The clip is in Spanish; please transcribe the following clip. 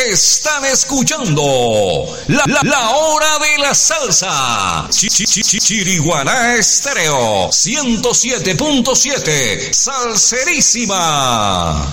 Están escuchando la hora de la salsa. Chiriguaná Estéreo 107.7. Salserísima.